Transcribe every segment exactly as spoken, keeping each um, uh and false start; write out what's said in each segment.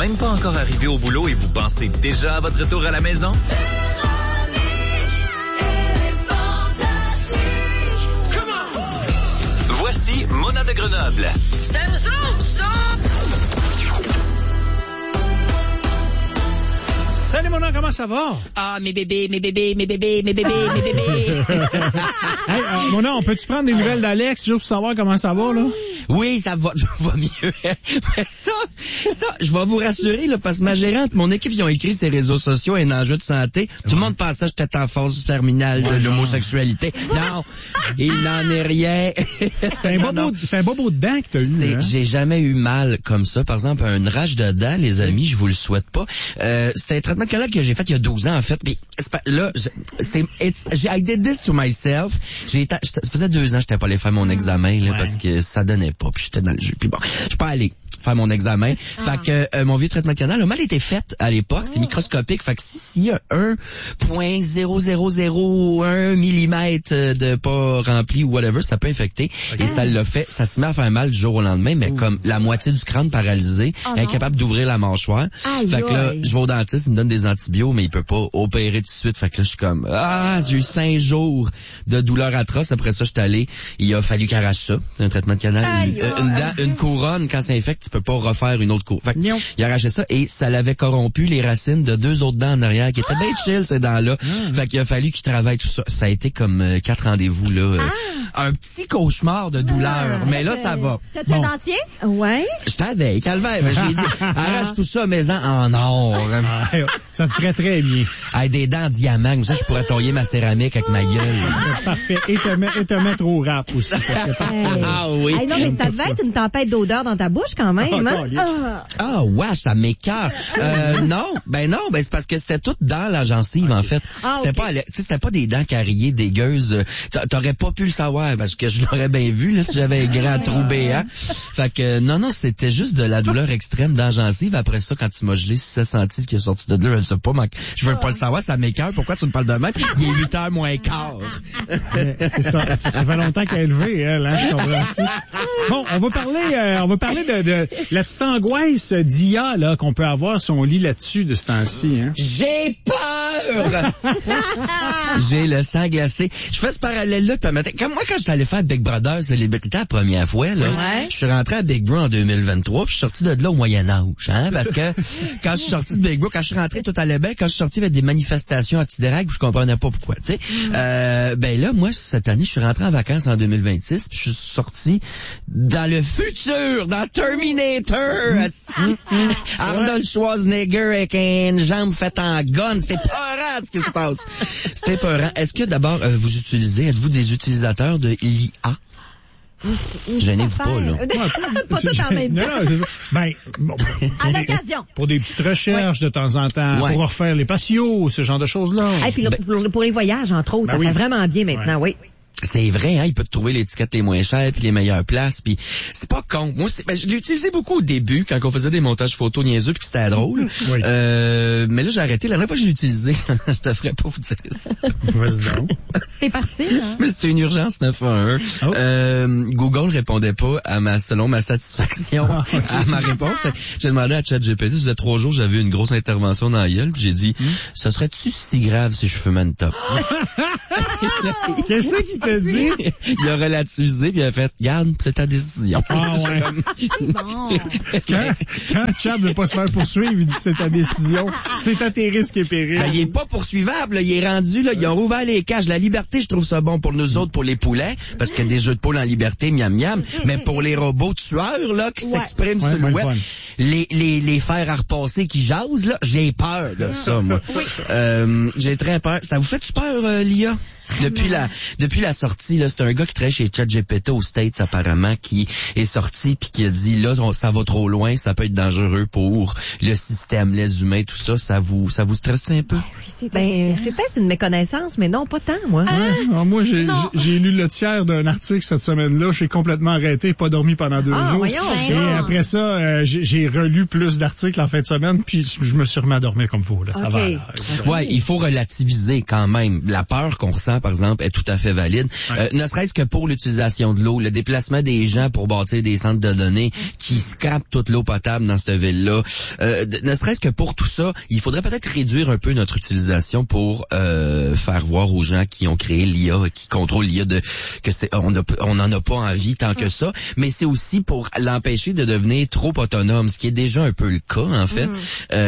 même pas encore arrivé au boulot et vous pensez déjà à votre retour à la maison? Voici Mona de Grenoble. C'est un zoom, ça! Salut Mona, comment ça va? Ah, mes bébés, mes bébés, mes bébés, mes bébés, mes bébés. Hey, euh, Mona, on peut-tu prendre des nouvelles d'Alex juste pour savoir comment ça va, là? Oui, ça va, ça va mieux. Mais ça, ça, je vais vous rassurer, là, parce que ma gérante, mon équipe, ils ont écrit ses réseaux sociaux un enjeu de santé. Tout le monde pensait que j'étais en phase terminale de l'homosexualité. Non, il n'en est rien. C'est un bobo, c'est un bobo de dents que t'as eu, C'est, hein? j'ai jamais eu mal comme ça. Par exemple, une rage de dents, les amis, je vous le souhaite pas. Euh, c'était un traitement de canal que j'ai fait il y a douze ans, en fait. Puis, c'est pas, là, je- c'est, it's, I did this to myself. J'ai été, ça faisait deux ans que j'étais pas allé faire mon examen, là, Ouais. parce que ça donnait pas. Puis j'étais dans le jeu. Puis bon, je suis pas allé faire mon examen. Fait que euh, mon vieux traitement de canal a mal été fait à l'époque. C'est microscopique. Fait que si s'il y a un virgule zéro zéro zéro un millimètre de pas rempli ou whatever, ça peut infecter. Et ça l'a fait. Ça se met à faire mal du jour au lendemain, mais comme la moitié du crâne paralysé, Oh non. incapable d'ouvrir la mâchoire. Aïe, Fait que là, aïe. je vais au dentiste, il me donne des antibiotiques, mais il peut pas opérer tout de suite. Fait que là, je suis comme, ah, j'ai eu cinq jours de douleur atroce. Après ça, je suis allé, il a fallu qu'il arrache ça. C'est un traitement de canal. Aïe, Une, euh, une dent, une couronne, quand ça infecte, tu peux pas refaire une autre couronne. Fait que Non. il a arraché ça et ça l'avait corrompu les racines de deux autres dents en arrière qui étaient bien chill, ces dents-là. Fait qu'il a fallu qu'il travaille tout ça. Ça a été comme euh, quatre rendez-vous, là. euh, Un petit cauchemar de douleur. Mais là, ça va. T'as-tu Bon. un dentier? Ouais. Je t'avais, calvaire. Mais j'ai dit, arrache tout ça, mais en, en or. Ah, ça te ferait très bien. Avec des dents en diamant, comme ça, je pourrais tailler ma céramique avec ma gueule. Parfait. Et te, met- et te mettre au rap aussi. Ça serait parfait. Hey. Ah oui. Hey, non, mais ça devait être une tempête d'odeur dans ta bouche quand même, Ah, hein? calique. Ah. Ah, ouais, ça m'écœure. Euh, non, ben non, ben c'est parce que c'était tout dans la gencive, en fait. Ah, c'était ok. pas, à l'e- tu sais, c'était pas des dents carriées, dégueuses. Euh, t'a- T'aurais pas pu le savoir, parce que je l'aurais bien vu, là, si j'avais un grand trou béant. Fait que, non, non, c'était juste de la douleur extrême dans la gencive. Après ça, quand tu m'as gelé, si ça senti ce qui est sorti de là, je ne sais pas, mais je veux pas le savoir, ça m'écœure. Pourquoi tu me parles de même? Il est huit heures moins quart. Mais C'est ça. Parce que ça fait longtemps qu'elle est élevée, elle, hein, tu comprends-tu? Bon, on va parler, euh, on va parler de, de la petite angoisse d'I A, là, qu'on peut avoir si on lit là-dessus de ce temps-ci, hein. J'ai peur! J'ai le sang glacé. Je fais ce parallèle-là, puis un matin, comme moi, quand j'étais allé faire Big Brother Célébrité la première fois, là, Ouais. je suis rentré à Big Bro en deux mille vingt-trois, puis je suis sorti de là au Moyen-Âge, hein, parce que quand je suis sorti de Big Bro, quand je suis rentré, tout allait bien, quand je suis sorti avec des manifestations anti-drague, puis je comprenais pas pourquoi, tu sais. Euh, ben là, moi, cette année, je suis rentré en vacances en deux mille vingt-six, puis je suis sorti dans le futur, dans Terminator, asti. Arnold Schwarzenegger avec une jambe faite en gun. C'est peurant, ce qui se passe. C'était peurant. Est-ce que d'abord, euh, vous utilisez, êtes-vous des utilisateurs de l'I A? Gênez-vous pas, là. Pas tout en même Non, temps. non, c'est ça. Ben, bon, À pour des- l'occasion. Pour des petites recherches de temps en temps, Ouais. pour refaire les patios, ce genre de choses-là. Et puis là, pour, pour les voyages, entre autres, Ben ça oui. fait vraiment bien maintenant, oui. C'est vrai, hein, il peut te trouver les tickets les moins chers puis les meilleures places, puis c'est pas con. Moi, c'est, ben, je l'ai utilisé beaucoup au début quand on faisait des montages photos niaiseux puis que c'était drôle. Oui. Euh, mais là, j'ai arrêté. La dernière fois que je l'ai utilisé, je devrais pas vous dire ça. Vas-y donc. C'est parti, hein? Mais c'était une urgence neuf un un. Oh. Euh, Google répondait pas à ma, selon ma satisfaction, Ah, ok. à ma réponse. Fait que j'ai demandé à ChatGPT, ça faisait trois jours, j'avais eu une grosse intervention dans la gueule, puis j'ai dit, Hmm? ça serait-tu si grave si je fumais une top? Qu'est-ce qu'il t'a dit? Il a relativisé, puis il a fait, garde, c'est ta décision. Ah ouais. Quand, quand Chad veut pas se faire poursuivre, il dit c'est ta décision. C'est à tes risques et périls. Ben, il est pas poursuivable, là. Il est rendu, là. Ils ont rouvert les cages. La liberté, je trouve ça bon pour nous autres, pour les poulets, parce qu'il y a des jeux de poules en liberté, miam miam. Mais pour les robots tueurs, là, qui Ouais. s'expriment Ouais, sur le ouais, web, le fun. les, les, les fers à repasser qui jasent, là, j'ai peur de ça, moi. Euh, j'ai très peur. Ça vous fait-tu peur, euh, l'I A? Depuis la, depuis la sortie, là, c'est un gars qui travaille chez ChatGPT aux States, apparemment, qui est sorti puis qui a dit, là, on- ça va trop loin, ça peut être dangereux pour le système, les humains, tout ça. Ça vous, ça vous stresse un peu? Ben, c'est peut-être une méconnaissance, mais non, pas tant, moi. Ouais. Alors, moi, j'ai, Non. j'ai j'ai lu le tiers d'un article cette semaine-là. J'ai complètement arrêté, pas dormi pendant deux Ah, jours. voyons, Et ben non. après ça, euh, j'ai, j'ai relu plus d'articles en fin de semaine, puis je me suis remis à dormir comme faut. Là, ça Ok. va. Là. Ouais, il faut relativiser quand même la peur qu'on ressent cents, par exemple, est tout à fait valide. Ouais. Euh, ne serait-ce que pour l'utilisation de l'eau, le déplacement des gens pour bâtir des centres de données qui scrapent toute l'eau potable dans cette ville-là. Euh, ne serait-ce que pour tout ça, il faudrait peut-être réduire un peu notre utilisation pour euh, faire voir aux gens qui ont créé l'I A, qui contrôlent l'I A, de que c'est on a, on en a pas envie tant que ça, mais c'est aussi pour l'empêcher de devenir trop autonome, ce qui est déjà un peu le cas en fait. Mm.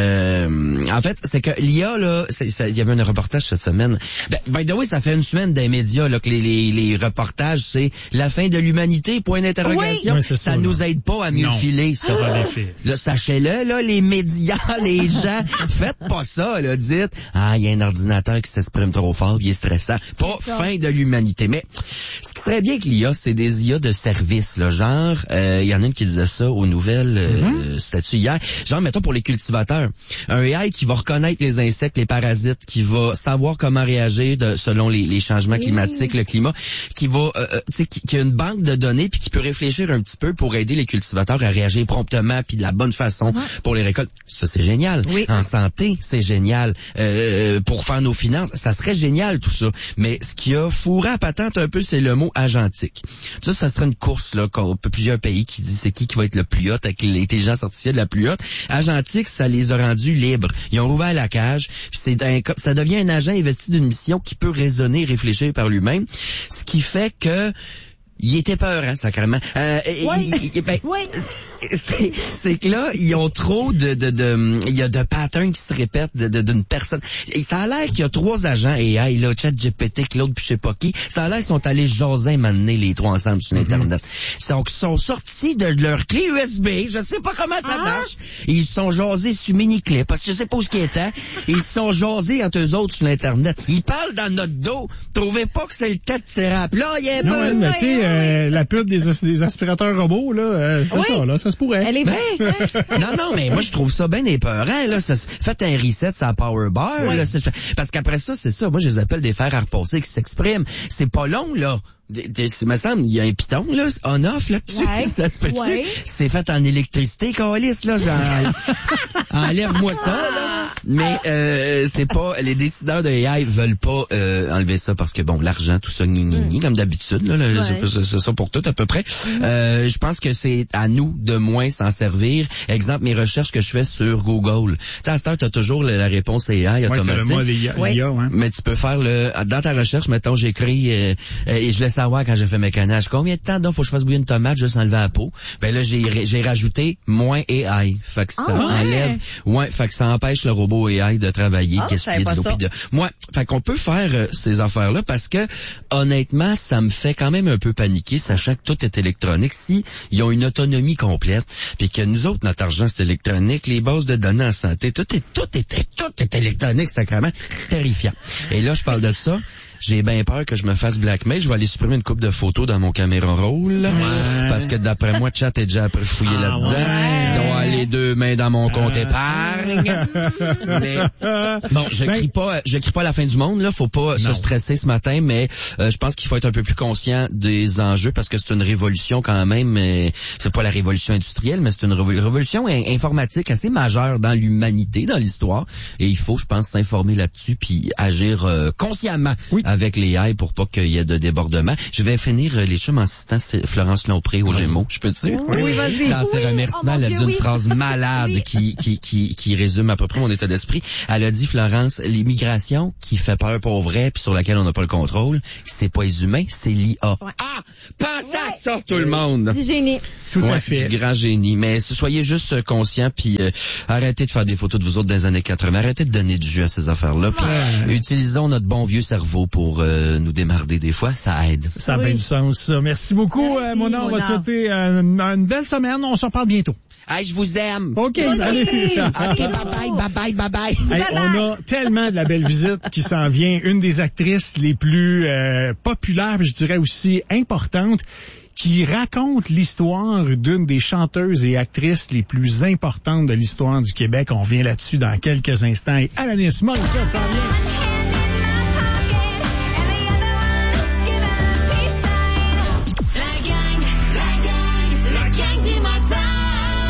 Euh, en fait, c'est que l'I A là, il y avait un reportage cette semaine. Ben, by the way, ça fait une semaine des médias là que les, les, les reportages c'est la fin de l'humanité, point d'interrogation. Oui. Oui, ça, ça nous aide pas à mieux non. filer, ça. Ah. Là, sachez-le, là, les médias, les gens, faites pas ça, là, dites, ah, il y a un ordinateur qui s'exprime trop fort, il est stressant. Pas fin de l'humanité. Mais ce qui serait bien que l'I A, c'est des I A de service, là, genre, il euh, y en a une qui disait ça aux nouvelles, euh, mm-hmm. c'était-tu hier, genre, mettons pour les cultivateurs, un A I qui va reconnaître les insectes, les parasites, qui va savoir comment réagir de, selon les, les changements climatiques, le climat, qui va, euh, tu sais, qui, qui a une banque de données puis qui peut réfléchir un petit peu pour aider les cultivateurs à réagir promptement puis de la bonne façon mm-hmm. pour les récoltes. Ça, c'est génial. Oui. En santé, c'est génial. Euh, pour faire nos finances, ça serait génial tout ça. Mais ce qui a fourré à patente un peu, c'est le mot agentique. Ça, ça serait une course là, qu'on peut plusieurs pays qui disent c'est qui qui va être le plus hot avec l'intelligence artificielle la plus haute. Agentique, ça les a rendus libres. Ils ont rouvert la cage. Puis c'est un, ça devient un agent investi d'une mission qui peut raisonner, réfléchir par lui-même. Ce qui fait que il était peur, hein, sacrément. Euh, oui. il, il, ben, oui. c'est, c'est que là, ils ont trop de, de, de, il y a de patterns qui se répètent de, de, d'une personne. Et ça a l'air qu'il y a trois agents A I, là, ChatGPT, Claude, puis je sais pas qui. Ça a l'air qu'ils sont allés jaser m'amener les trois ensemble sur Internet. Ils sont, sont sortis de leur clé U S B. Je sais pas comment ça ah. marche. Ils se sont jasés sur mini-clip, parce que je sais pas où ce qui était. Ils se sont jasés entre eux autres sur Internet. Ils parlent dans notre dos. Trouvez pas que c'est le temps de tirer. Là, il y a un peu. Mais tu sais, euh, la pub des, des aspirateurs robots, là, euh, c'est oui. ça, là, ça se pourrait. Elle est ben, non, non, mais moi, je trouve ça bien épeurant, là. Ça, faites un reset, ça a power bar, oui. là. C'est, parce qu'après ça, c'est ça. Moi, je les appelle des fers à repasser qui s'expriment. C'est pas long, là. Il me semble, il y a un piton, là, on-off, là-dessus. Ouais. Ça se peut-tu? Ouais. C'est fait en électricité, câlisse, là. Genre, enlève-moi ça, là. Mais, euh, c'est pas, les décideurs de A I veulent pas, euh, enlever ça parce que, bon, l'argent, tout ça, ni, ni, ni, comme d'habitude, là. Ouais. C'est, c'est ça pour tout, à peu près. Mm-hmm. Euh, je pense que c'est à nous de moins s'en servir. Exemple, mes recherches que je fais sur Google. Tu sais, à cette heure, t'as toujours la, la réponse A I automatique. Ouais, le mode I A, ouais. Mais tu peux faire le, dans ta recherche, mettons, j'écris, euh, et je laisse savoir quand j'ai fait mes canages. Combien de temps donc faut que je fasse bouillir une tomate juste enlever la peau? Ben là, j'ai, j'ai rajouté moins A I. Fait que ça oh, enlève, ouais. ouais, fait que ça empêche le robot A I de travailler, oh, qui esprit de l'eau pis de, moi, fait qu'on peut faire euh, ces affaires-là parce que, honnêtement, ça me fait quand même un peu paniquer, sachant que tout est électronique. Si ils ont une autonomie complète, puis que nous autres, notre argent, c'est électronique, les bases de données en santé, tout est, tout est, tout est électronique, sacrément terrifiant. Et là, je parle de ça. J'ai bien peur que je me fasse blackmail. Je vais aller supprimer une couple de photos dans mon caméra roll. Ouais. Parce que d'après moi, Chat est déjà après fouiller ah, là-dedans. Ouais. Il doit aller deux mains dans mon compte euh... épargne. Mais bon, je crie pas, je crie pas à la fin du monde, là. Faut pas non. se stresser ce matin, mais euh, je pense qu'il faut être un peu plus conscient des enjeux parce que c'est une révolution quand même. Mais c'est pas la révolution industrielle, mais c'est une révolution informatique assez majeure dans l'humanité, dans l'histoire. Et il faut, je pense, s'informer là-dessus puis agir euh, consciemment. Oui. Avec les A I pour pas qu'il y ait de débordement. Je vais finir les chums en citant Florence Lompré au Gémeaux. Je peux te dire? Oui, vas-y. Dans ses oui. remerciements, oh, elle a dit Dieu, une oui. phrase malade oui. qui, qui, qui, qui résume à peu près mon état d'esprit. Elle a dit, Florence, l'immigration qui fait peur pour vrai puis sur laquelle on n'a pas le contrôle, c'est pas les humains, c'est l'I A. Ouais. Ah! Pensez ouais. à ça, tout le monde! Du génie. Tout ouais, à fait. Du grand génie. Mais soyez juste conscients puis euh, arrêtez de faire des photos de vous autres dans les années quatre-vingts. Arrêtez de donner du jus à ces affaires-là. Puis ouais. utilisons notre bon vieux cerveau pour euh, nous démarrer des fois. Ça aide. Ça a oui. bien du sens, ça. Merci beaucoup, Merci, euh, Mona. On va te souhaiter euh, une, une belle semaine. On s'en parle bientôt. Hey, je vous aime. OK, salut. OK, bye-bye, bye-bye, bye-bye. Hey, on a tellement de la belle visite qui s'en vient. Une des actrices les plus euh, populaires, je dirais aussi importantes, qui raconte l'histoire d'une des chanteuses et actrices les plus importantes de l'histoire du Québec. On revient là-dessus dans quelques instants. Et Alanis Morissette s'en vient.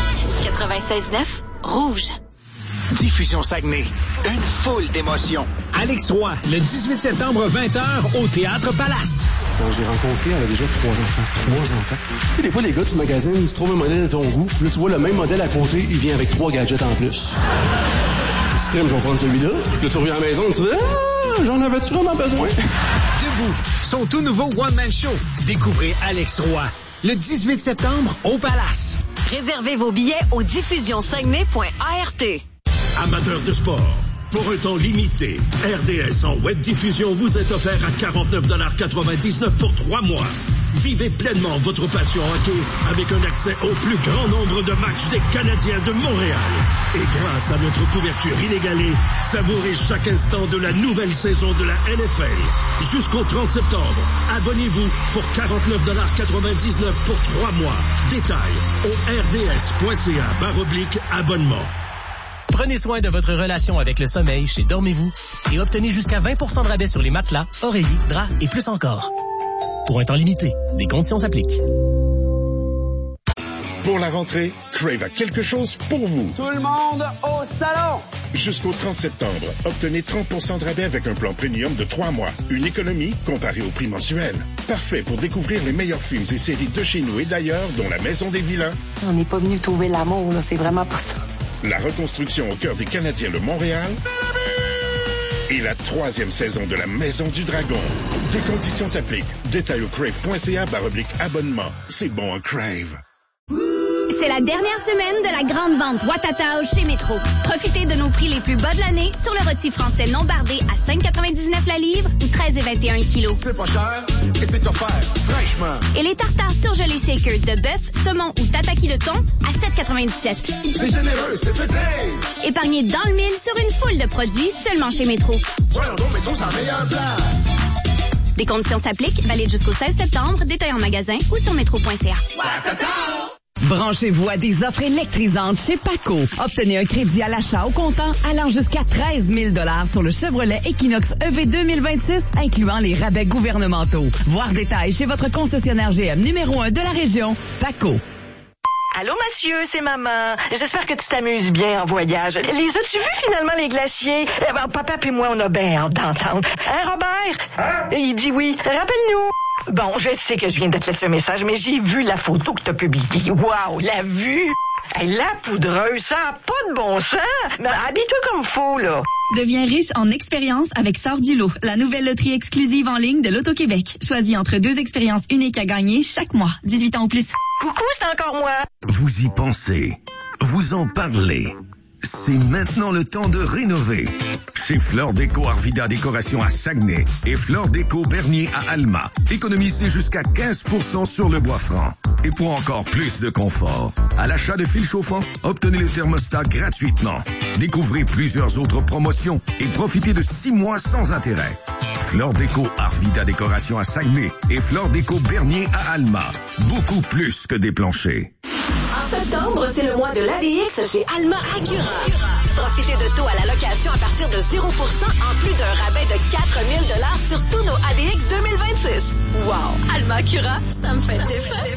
quatre-vingt-seize neuf Rouge. Diffusion Saguenay. Une foule d'émotions. Alex Roy, le dix-huit septembre, vingt heures, au Théâtre Palace. Quand je l'ai rencontré, elle a déjà trois enfants. Trois enfants. Tu sais, des fois, les gars du magasin, tu trouves un modèle de ton goût, là, tu vois le même modèle à côté, il vient avec trois gadgets en plus. Tu crèmes, je vais prendre celui-là. Là, tu reviens à la maison, tu dis, ah, j'en avais-tu vraiment besoin? Debout, son tout nouveau one-man show. Découvrez Alex Roy, le dix-huit septembre, au Palace. Réservez vos billets au diffusion saguenay point a r t. Amateurs de sport, pour un temps limité, R D S en web diffusion vous est offert à quarante-neuf dollars quatre-vingt-dix-neuf pour trois mois. Vivez pleinement votre passion hockey avec un accès au plus grand nombre de matchs des Canadiens de Montréal. Et grâce à notre couverture inégalée, savourez chaque instant de la nouvelle saison de la N F L. Jusqu'au trente septembre, abonnez-vous pour quarante-neuf dollars quatre-vingt-dix-neuf pour trois mois. Détails au r d s point c a barre oblique abonnement. Prenez soin de votre relation avec le sommeil chez Dormez-vous et obtenez jusqu'à vingt pour cent de rabais sur les matelas, oreillers, draps et plus encore. Pour un temps limité, des conditions s'appliquent. Pour la rentrée, Crave a quelque chose pour vous. Tout le monde au salon! Jusqu'au trente septembre, obtenez trente pour cent de rabais avec un plan premium de trois mois. Une économie comparée au prix mensuel. Parfait pour découvrir les meilleurs films et séries de chez nous et d'ailleurs, dont La Maison des Vilains. On n'est pas venu trouver l'amour, là, c'est vraiment pas ça. La reconstruction au cœur des Canadiens de Montréal. Et la troisième saison de La Maison du Dragon. Des conditions s'appliquent. Détail au crave point c a barre oblique abonnement. C'est bon, un Crave. C'est la dernière semaine de la grande vente Watatao chez Métro. Profitez de nos prix les plus bas de l'année sur le rôti français non bardé à cinq quatre-vingt-dix-neuf la livre ou treize vingt et un kilos. C'est pas cher et c'est offert fraîchement. Et les tartares surgelés shaker de bœuf, saumon ou tataki de thon à sept quatre-vingt-dix-sept. C'est généreux, c'est pété! Épargnez dans le mille sur une foule de produits seulement chez Métro. Voyons donc, Métro, c'est la meilleure place! Des conditions s'appliquent, valide jusqu'au seize septembre, détail en magasin ou sur métro point c a. Branchez-vous à des offres électrisantes chez Paco. Obtenez un crédit à l'achat au comptant allant jusqu'à treize mille dollars sur le Chevrolet Equinox E V deux mille vingt-six, incluant les rabais gouvernementaux. Voir détails chez votre concessionnaire G M numéro un de la région, Paco. Allô, monsieur, c'est maman. J'espère que tu t'amuses bien en voyage. Les as-tu vus, finalement, les glaciers? Eh ben, papa puis moi, on a bien hâte d'entendre. Hein, Robert? Hein? Il dit oui. Rappelle-nous. Bon, je sais que je viens de te laisser un message, mais j'ai vu la photo que t'as publiée. Wow, la vue! Hey, la poudreuse, ça n'a pas de bon sens. Mais habille-toi comme faut, là. Deviens riche en expérience avec Sort du lot, la nouvelle loterie exclusive en ligne de l'Auto-Québec. Choisis entre deux expériences uniques à gagner chaque mois. dix-huit ans ou plus. Coucou, c'est encore moi. Vous y pensez. Vous en parlez. C'est maintenant le temps de rénover. Chez Fleur Déco Arvida Décoration à Saguenay et Fleur Déco Bernier à Alma, économisez jusqu'à quinze pour cent sur le bois franc. Et pour encore plus de confort, à l'achat de fils chauffants, obtenez le thermostat gratuitement. Découvrez plusieurs autres promotions et profitez de six mois sans intérêt. Fleur Déco Arvida Décoration à Saguenay et Fleur Déco Bernier à Alma. Beaucoup plus que des planchers. En septembre, c'est le mois de l'A D X chez Alma Acura. Profitez de taux à la location à partir de zéro pour cent en plus d'un rabais de quatre mille dollars sur tous nos A D X deux mille vingt-six. Wow! Alma Acura, ça me fait l'effet.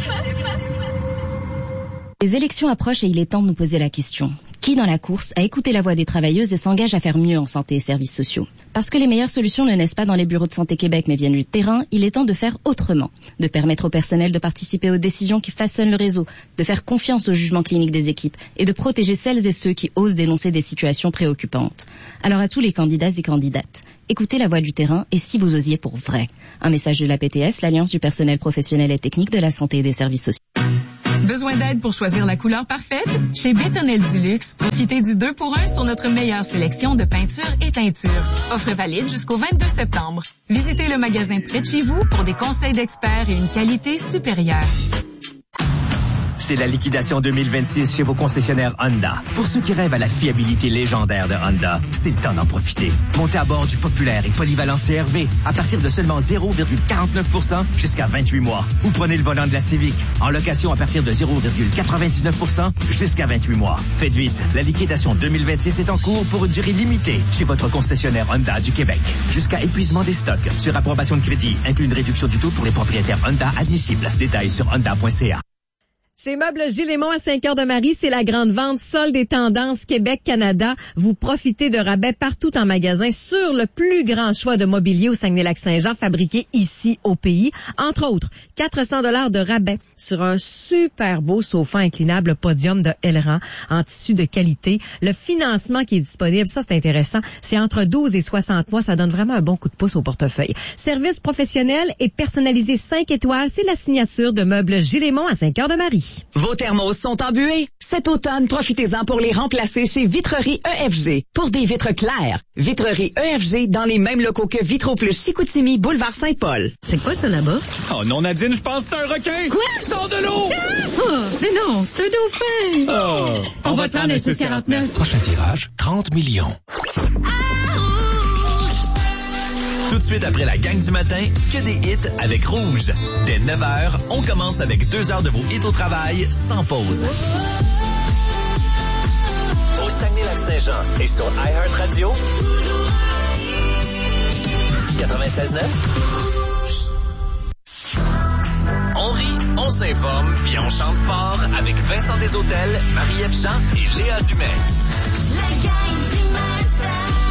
Les élections approchent et il est temps de nous poser la question. Qui dans la course a écouté la voix des travailleuses et s'engage à faire mieux en santé et services sociaux? Parce que les meilleures solutions ne naissent pas dans les bureaux de Santé Québec mais viennent du terrain, il est temps de faire autrement. De permettre au personnel de participer aux décisions qui façonnent le réseau, de faire confiance au jugement clinique des équipes et de protéger celles et ceux qui osent dénoncer des situations préoccupantes. Alors à tous les candidats et candidates, écoutez la voix du terrain et si vous osiez pour vrai. Un message de l'A P T S, l'Alliance du personnel professionnel et technique de la santé et des services sociaux. Besoin d'aide pour choisir la couleur parfaite? Chez Bétonnel Dulux, profitez du deux pour un sur notre meilleure sélection de peintures et teintures. Offre valide jusqu'au vingt-deux septembre. Visitez le magasin près de chez vous pour des conseils d'experts et une qualité supérieure. C'est la liquidation deux mille vingt-six chez vos concessionnaires Honda. Pour ceux qui rêvent à la fiabilité légendaire de Honda, c'est le temps d'en profiter. Montez à bord du populaire et polyvalent C R V à partir de seulement zéro virgule quarante-neuf pour cent jusqu'à vingt-huit mois. Ou prenez le volant de la Civic en location à partir de zéro virgule quatre-vingt-dix-neuf pour cent jusqu'à vingt-huit mois. Faites vite, la liquidation deux mille vingt-six est en cours pour une durée limitée chez votre concessionnaire Honda du Québec. Jusqu'à épuisement des stocks. Sur approbation de crédit, inclut une réduction du taux pour les propriétaires Honda admissibles. Détails sur honda point c a. Chez Meubles Gilles-Lémont à Saint-Cœur-de-Marie, c'est la grande vente solde des tendances Québec-Canada. Vous profitez de rabais partout en magasin sur le plus grand choix de mobilier au Saguenay-Lac-Saint-Jean fabriqué ici au pays. Entre autres, quatre cents dollars de rabais sur un super beau sofa inclinable podium de Elran en tissu de qualité. Le financement qui est disponible, ça c'est intéressant, c'est entre douze et soixante mois. Ça donne vraiment un bon coup de pouce au portefeuille. Service professionnel et personnalisé cinq étoiles, c'est la signature de Meubles Gilles-Lémont à Saint-Cœur-de-Marie. Vos thermos sont embués? Cet automne, profitez-en pour les remplacer chez Vitrerie E F G. Pour des vitres claires, Vitrerie E F G dans les mêmes locaux que Vitro Plus Chicoutimi, boulevard Saint-Paul. C'est quoi ça là-bas? Oh non, Nadine, je pense que c'est un requin! Quoi? Sors de l'eau! Ah! Oh, mais non, c'est un dauphin! Oh! On, On va te prendre un six quarante-neuf. Prochain tirage, trente millions. Tout de suite après la gang du matin, que des hits avec Rouge. Dès neuf heures, on commence avec deux heures de vos hits au travail, sans pause. Au Saguenay-Lac-Saint-Jean et sur iHeartRadio, quatre-vingt-seize neuf. On rit, on s'informe, puis on chante fort avec Vincent Desautels, Marie-Ève Jean et Léa Dumais. La gang du matin.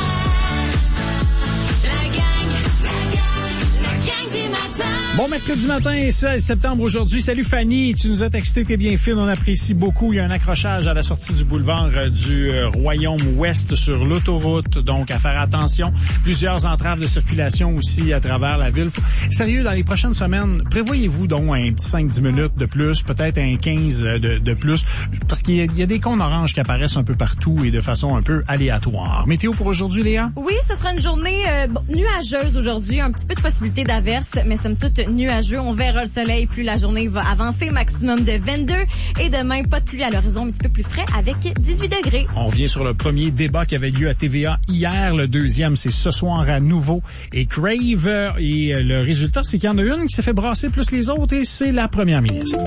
La gang, la gang, la gang du matin. Bon mercredi matin, seize septembre aujourd'hui. Salut Fanny, tu nous as texté, t'es bien fine, on apprécie beaucoup. Il y a un accrochage à la sortie du boulevard euh, du euh, Royaume-Ouest sur l'autoroute, donc à faire attention. Plusieurs entraves de circulation aussi à travers la ville. Faut... Sérieux, dans les prochaines semaines, prévoyez-vous donc un petit cinq dix minutes de plus, peut-être un quinze de, de plus, parce qu'il y a, il y a des cônes oranges qui apparaissent un peu partout et de façon un peu aléatoire. Météo pour aujourd'hui, Léa? Oui, ce sera une journée euh, nuageuse aujourd'hui, un petit peu de possibilité d'averse, mais somme toute nuageux. On verra le soleil, plus la journée va avancer, maximum de vingt-deux. Et demain, pas de pluie à l'horizon, un petit peu plus frais avec dix-huit degrés. On revient sur le premier débat qui avait lieu à T V A hier. Le deuxième, c'est ce soir à nouveau. Et Crave, et le résultat, c'est qu'il y en a une qui s'est fait brasser plus les autres et c'est la première ministre.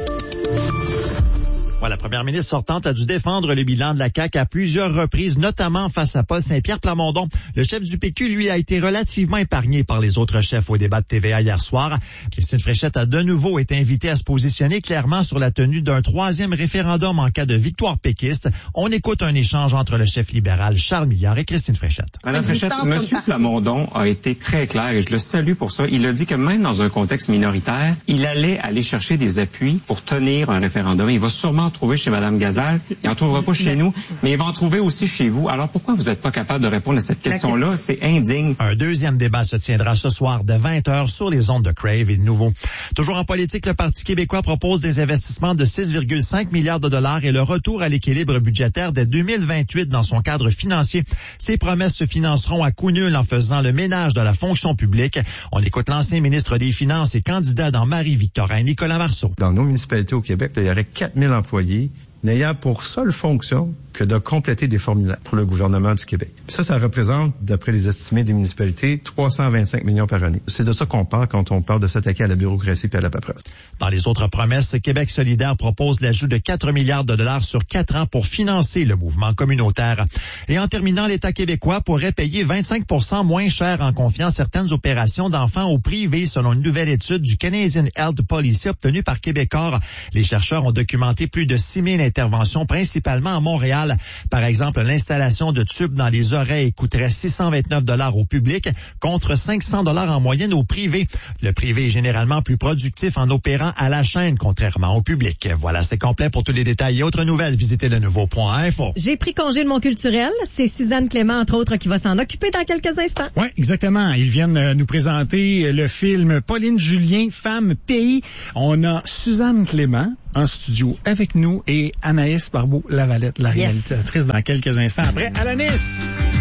Ouais, la première ministre sortante a dû défendre le bilan de la C A Q à plusieurs reprises, notamment face à Paul Saint-Pierre Plamondon. Le chef du P Q, lui, a été relativement épargné par les autres chefs au débat de T V A hier soir. Christine Fréchette a de nouveau été invitée à se positionner clairement sur la tenue d'un troisième référendum en cas de victoire péquiste. On écoute un échange entre le chef libéral Charles Milliard et Christine Fréchette. Madame Fréchette, M. Plamondon a été très clair et je le salue pour ça. Il a dit que même dans un contexte minoritaire, il allait aller chercher des appuis pour tenir un référendum. Il va sûrement en trouver chez Mme Gazal. Il n'en trouvera pas chez nous, mais il va en trouver aussi chez vous. Alors pourquoi vous n'êtes pas capable de répondre à cette question-là? C'est indigne. Un deuxième débat se tiendra ce soir de vingt heures sur les ondes de Crave et de nouveau. Toujours en politique, le Parti québécois propose des investissements de six virgule cinq milliards de dollars et le retour à l'équilibre budgétaire dès deux mille vingt-huit dans son cadre financier. Ces promesses se financeront à coût nul en faisant le ménage de la fonction publique. On écoute l'ancien ministre des Finances et candidat dans Marie-Victorin, Nicolas Marceau. Dans nos municipalités au Québec, il y aurait quatre mille employés n'ayant pour seule fonction que de compléter des formulaires pour le gouvernement du Québec. Puis ça, ça représente, d'après les estimés des municipalités, trois cent vingt-cinq millions par année. C'est de ça qu'on parle quand on parle de s'attaquer à la bureaucratie et à la paperasse. Dans les autres promesses, Québec solidaire propose l'ajout de quatre milliards de dollars sur quatre ans pour financer le mouvement communautaire. Et en terminant, l'État québécois pourrait payer vingt-cinq pour cent moins cher en confiant certaines opérations d'enfants au privé, selon une nouvelle étude du Canadian Health Policy obtenue par Québecor. Les chercheurs ont documenté plus de six mille interventions, principalement à Montréal. Par exemple, l'installation de tubes dans les oreilles coûterait six cent vingt-neuf dollars au public contre cinq cents dollars en moyenne au privé. Le privé est généralement plus productif en opérant à la chaîne, contrairement au public. Voilà, c'est complet. Pour tous les détails et autres nouvelles, visitez le nouveau point info. J'ai pris congé de mon culturel. C'est Suzanne Clément, entre autres, qui va s'en occuper dans quelques instants. Oui, exactement. Ils viennent nous présenter le film Pauline Julien, Femme, Pays. On a Suzanne Clément en studio avec nous et Anaïs Barbeau-Lavalette, la réalisatrice, dans quelques instants. Après, Alanis!